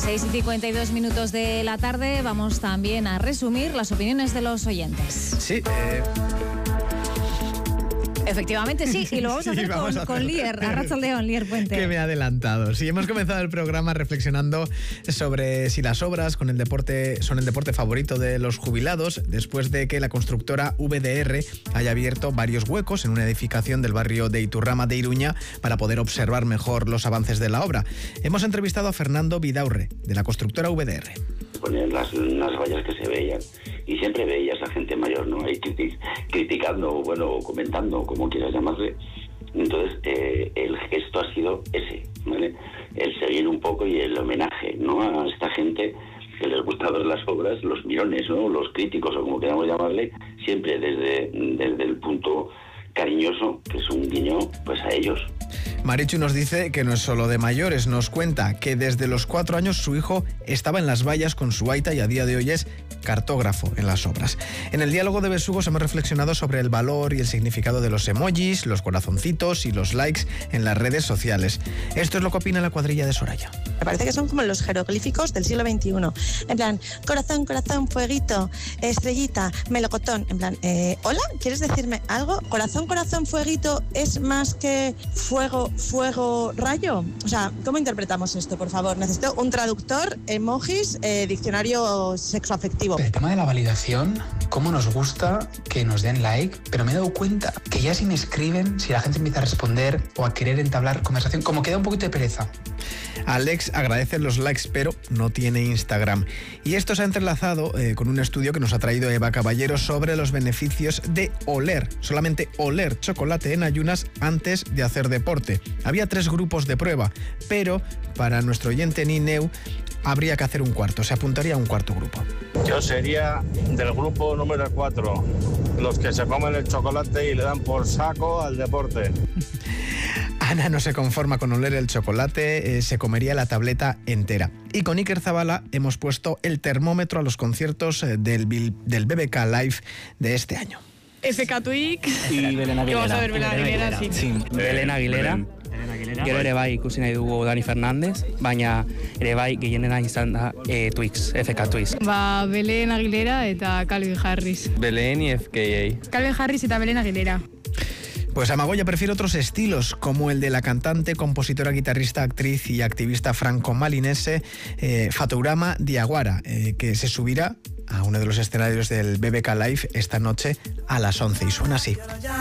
6:52 de la tarde. Vamos también a resumir las opiniones de los oyentes. Sí, Efectivamente, sí, y lo vamos a hacer con Lier, Arratsaldeon, Lier Puente. Que me ha adelantado. Sí, hemos comenzado el programa reflexionando sobre si las obras con el deporte son el deporte favorito de los jubilados, después de que la constructora VDR haya abierto varios huecos en una edificación del barrio de Iturrama de Iruña para poder observar mejor los avances de la obra. Hemos entrevistado a Fernando Vidaurre, de la constructora VDR. Ponían unas vallas que se veían y siempre veías a gente mayor, ¿no? Ahí criticando, bueno, comentando, como quieras llamarle. Entonces, el gesto ha sido ese, ¿vale? El seguir un poco y el homenaje, ¿no? A esta gente que les gusta ver las obras, los mirones, ¿no? Los críticos, o como queramos llamarle, siempre desde el punto cariñoso, que es un guiño, pues a ellos. Marichu nos dice que no es solo de mayores, nos cuenta que desde los 4 años su hijo estaba en las vallas con su aita y a día de hoy es cartógrafo en las obras. En el diálogo de besugos hemos reflexionado sobre el valor y el significado de los emojis, los corazoncitos y los likes en las redes sociales. Esto es lo que opina la cuadrilla de Soraya. Me parece que son como los jeroglíficos del siglo XXI. En plan, corazón, corazón, fueguito, estrellita, melocotón. En plan, hola, ¿quieres decirme algo? Corazón, corazón, fueguito es más que fuego, fuego, rayo. O sea, ¿cómo interpretamos esto, por favor? Necesito un traductor, emojis, diccionario sexoafectivo. El tema de la validación, cómo nos gusta que nos den like, pero me he dado cuenta que ya si me escriben, si la gente empieza a responder o a querer entablar conversación, como que da un poquito de pereza. Alex agradece los likes, pero no tiene Instagram. Y esto se ha entrelazado con un estudio que nos ha traído Eva Caballero sobre los beneficios de oler, solamente oler chocolate en ayunas antes de hacer deporte. Había 3 grupos de prueba, pero para nuestro oyente Nineu habría que hacer un cuarto, se apuntaría a un cuarto grupo. Yo sería del grupo número 4, los que se comen el chocolate y le dan por saco al deporte. Ana no se conforma con oler el chocolate, se comería la tableta entera. Y con Iker Zabala hemos puesto el termómetro a los conciertos del BBK Live de este año. FK Twix y Belén Aguilera. Vamos a ver Belén Aguilera, sí. Belén Aguilera. Gero ere bai ikusi nahi dugu Dani Fernández, baina ere bai gehienena izan da Twix, FK Twix. Belén Aguilera eta Calvin Harris. Belén y FKA. Calvin Harris eta Belén Aguilera. Pues Amagoya prefiere otros estilos, como el de la cantante, compositora, guitarrista, actriz y activista franco-malinense Fatourama Diawara, que se subirá a uno de los escenarios del BBK Live esta noche a las 11 y suena así.